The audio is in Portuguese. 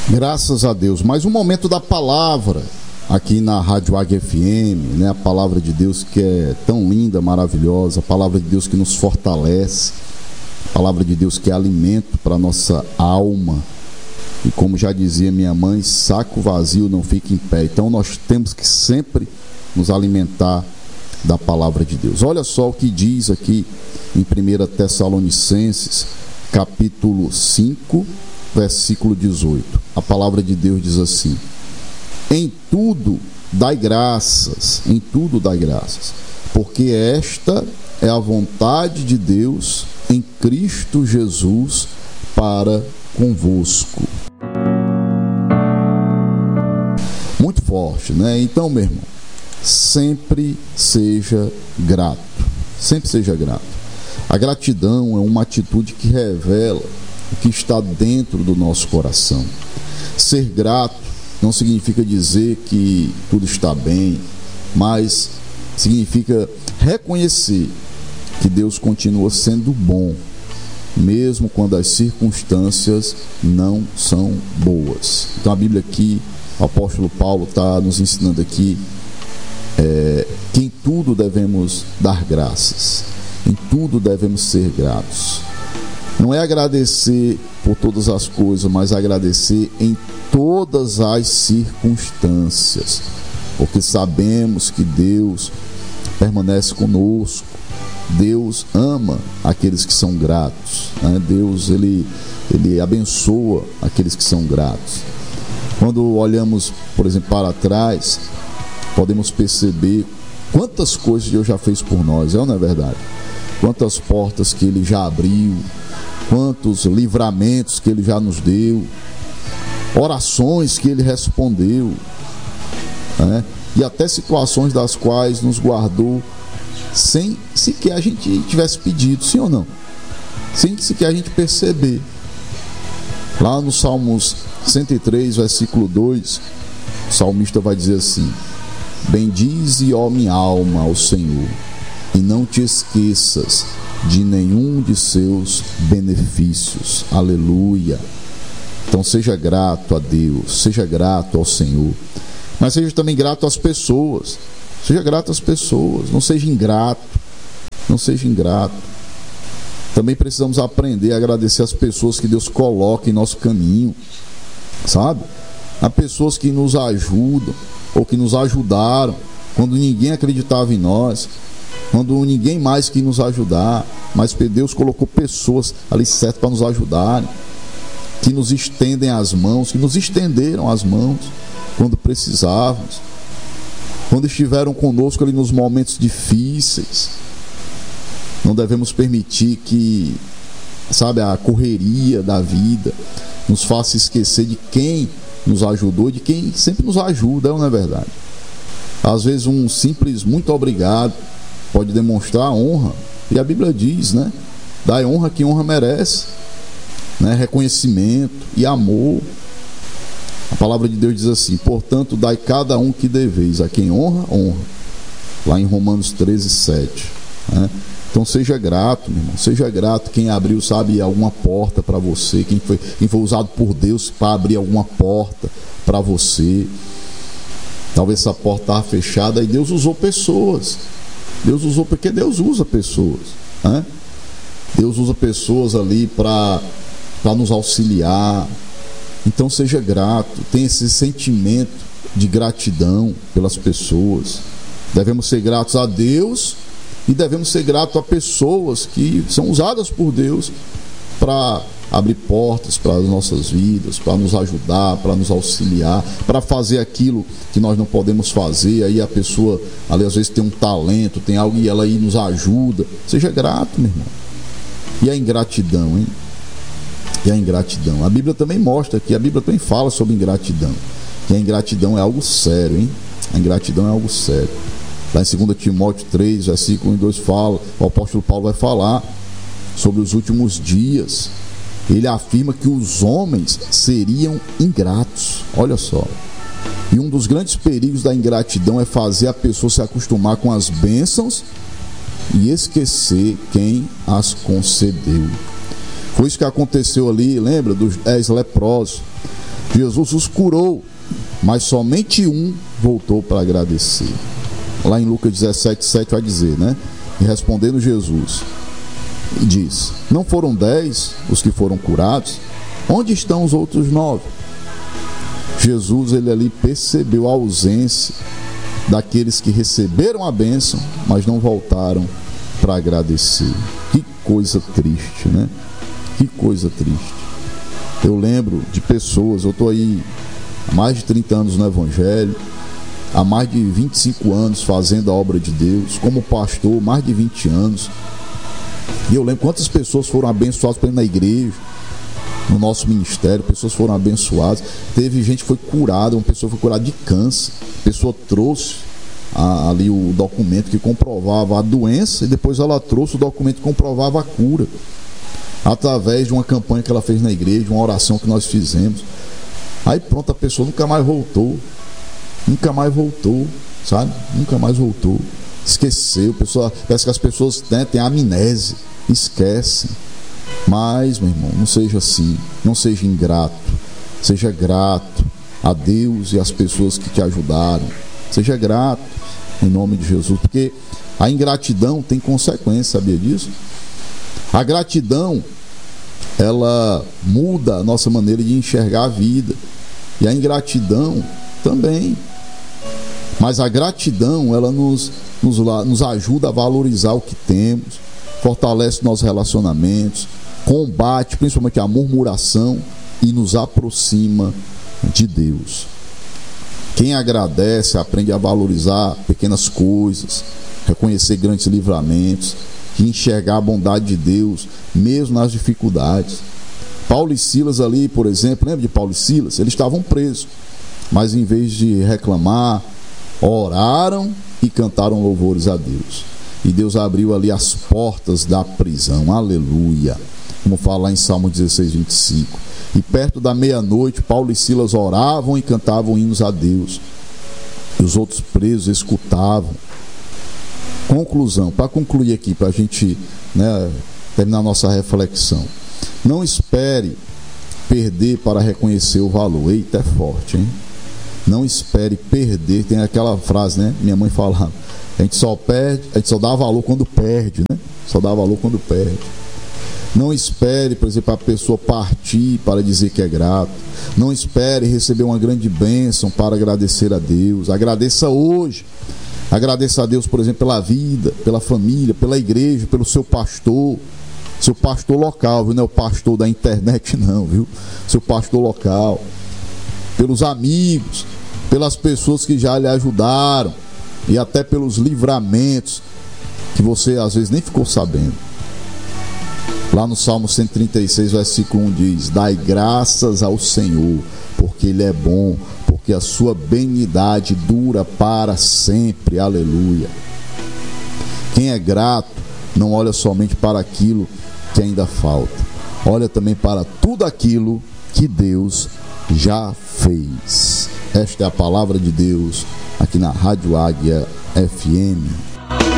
Graças a Deus. Mais um momento da palavra aqui na Rádio Águia FM, né? A palavra de Deus que é tão linda, maravilhosa, a palavra de Deus que nos fortalece, a palavra de Deus que é alimento para a nossa alma. E como já dizia minha mãe, saco vazio não fica em pé. Então nós temos que sempre nos alimentar da palavra de Deus. Olha só o que diz aqui em 1 Tessalonicenses, capítulo 5, versículo 18. A palavra de Deus diz assim: em tudo dai graças, porque esta é a vontade de Deus em Cristo Jesus para convosco. Muito forte, né? Então, meu irmão, sempre seja grato. Sempre seja grato. A gratidão é uma atitude que revela o que está dentro do nosso coração. Ser grato não significa dizer que tudo está bem, mas significa reconhecer que Deus continua sendo bom, mesmo quando as circunstâncias não são boas. Então a Bíblia aqui, o apóstolo Paulo está nos ensinando aqui que em tudo devemos dar graças, em tudo devemos ser gratos. Não é agradecer por todas as coisas, mas agradecer em todas as circunstâncias, porque sabemos que Deus permanece conosco. Deus ama aqueles que são gratos, né? Deus ele abençoa aqueles que são gratos. Quando olhamos, por exemplo, para trás, podemos perceber quantas coisas Deus já fez por nós, não é verdade? Quantas portas que Ele já abriu, quantos livramentos que Ele já nos deu, orações que Ele respondeu, né? E até situações das quais nos guardou sem sequer a gente tivesse pedido, sim ou não? Sem sequer a gente perceber. Lá no Salmos 103, versículo 2, o salmista vai dizer assim: bendize, ó minha alma, ao Senhor, e não te esqueças de nenhum de seus benefícios. Aleluia. Então seja grato a Deus, seja grato ao Senhor, mas seja também grato às pessoas. Seja grato às pessoas, não seja ingrato, não seja ingrato. Também precisamos aprender a agradecer as pessoas que Deus coloca em nosso caminho, sabe? Há pessoas que nos ajudam, ou que nos ajudaram, quando ninguém acreditava em nós, quando ninguém mais quis nos ajudar, mas Deus colocou pessoas ali certas para nos ajudarem, que nos estendem as mãos, que nos estenderam as mãos quando precisávamos, quando estiveram conosco ali nos momentos difíceis. Não devemos permitir que, sabe, a correria da vida nos faça esquecer de quem nos ajudou e de quem sempre nos ajuda, não é verdade? Às vezes um simples muito obrigado pode demonstrar honra, e a Bíblia diz, né? Dai honra a quem honra merece, né? Reconhecimento e amor. A palavra de Deus diz assim: portanto, dai cada um que deveis, a quem honra, honra. Lá em Romanos 13, 7. Né? Então seja grato, meu irmão, seja grato. Quem abriu, sabe, alguma porta para você, quem foi usado por Deus para abrir alguma porta para você. Talvez essa porta estava fechada e Deus usou pessoas. Deus usou, porque Deus usa pessoas, né? Deus usa pessoas ali para nos auxiliar. Então seja grato, tenha esse sentimento de gratidão pelas pessoas. Devemos ser gratos a Deus e devemos ser gratos a pessoas que são usadas por Deus para abrir portas para as nossas vidas, para nos ajudar, para nos auxiliar, para fazer aquilo que nós não podemos fazer. Aí a pessoa ali às vezes tem um talento, tem algo, e ela aí nos ajuda. Seja grato, meu irmão. E a ingratidão, hein? E a ingratidão, a Bíblia também mostra que a Bíblia também fala sobre ingratidão, que a ingratidão é algo sério, hein? A ingratidão é algo sério. Lá em 2 Timóteo 3, versículo 1 e 2 fala, o apóstolo Paulo vai falar sobre os últimos dias. Ele afirma que os homens seriam ingratos. Olha só. E um dos grandes perigos da ingratidão é fazer a pessoa se acostumar com as bênçãos e esquecer quem as concedeu. Foi isso que aconteceu ali, lembra dos 10 leprosos? Jesus os curou, mas somente um voltou para agradecer. Lá em Lucas 17:7 vai dizer, né? E respondendo Jesus, diz: não foram 10 os que foram curados? Onde estão os outros 9? Jesus, ele ali percebeu a ausência daqueles que receberam a bênção, mas não voltaram para agradecer. Que coisa triste, né? Que coisa triste. Eu lembro de pessoas, eu estou aí há mais de 30 anos no Evangelho, há mais de 25 anos fazendo a obra de Deus, como pastor, mais de 20 anos. E eu lembro quantas pessoas foram abençoadas na igreja, no nosso ministério, pessoas foram abençoadas. Teve gente que foi curada, uma pessoa foi curada de câncer, a pessoa trouxe ali o documento que comprovava a doença e depois ela trouxe o documento que comprovava a cura, através de uma campanha que ela fez na igreja, uma oração que nós fizemos. Aí pronto, a pessoa nunca mais voltou, sabe? Nunca mais voltou, esqueceu. Parece que as pessoas têm amnésia, esquecem. Mas, meu irmão, não seja assim, não seja ingrato, seja grato a Deus e às pessoas que te ajudaram. Seja grato em nome de Jesus, porque a ingratidão tem consequência, sabia disso? A gratidão, ela muda a nossa maneira de enxergar a vida, e a ingratidão também. Mas a gratidão, ela nos ajuda a valorizar o que temos, fortalece nossos relacionamentos, combate principalmente a murmuração e nos aproxima de Deus. Quem agradece aprende a valorizar pequenas coisas, reconhecer grandes livramentos e enxergar a bondade de Deus mesmo nas dificuldades. Paulo e Silas ali, por exemplo, lembra de Paulo e Silas? Eles estavam presos, mas em vez de reclamar, oraram e cantaram louvores a Deus. E Deus abriu ali as portas da prisão. Aleluia! Como fala lá em Salmo 16:25. E perto da meia-noite, Paulo e Silas oravam e cantavam hinos a Deus. E os outros presos escutavam. Conclusão, para concluir aqui, para a gente, né, terminar nossa reflexão. Não espere perder para reconhecer o valor. Eita, é forte, hein? Não espere perder. Tem aquela frase, né? Minha mãe falava: a gente só dá valor quando perde, né? Só dá valor quando perde. Não espere, por exemplo, a pessoa partir para dizer que é grato. Não espere receber uma grande bênção para agradecer a Deus. Agradeça hoje. Agradeça a Deus, por exemplo, pela vida, pela família, pela igreja, pelo seu pastor local, viu? Não é o pastor da internet, não, viu? Seu pastor local. Pelos amigos, pelas pessoas que já lhe ajudaram e até pelos livramentos que você às vezes nem ficou sabendo. Lá no Salmo 136, versículo 1 diz: dai graças ao Senhor, porque Ele é bom, porque a sua benignidade dura para sempre. Aleluia. Quem é grato não olha somente para aquilo que ainda falta, olha também para tudo aquilo que Deus já fez. Esta é a palavra de Deus aqui na Rádio Águia FM.